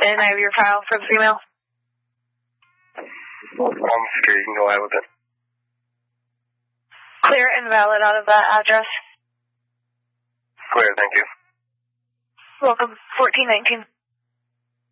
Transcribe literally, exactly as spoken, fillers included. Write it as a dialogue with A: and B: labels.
A: And I have your file for the female.
B: I'm secure. You can go ahead with it.
A: Clear and valid out of that address.
B: Clear, thank you.
A: Welcome. fourteen nineteen.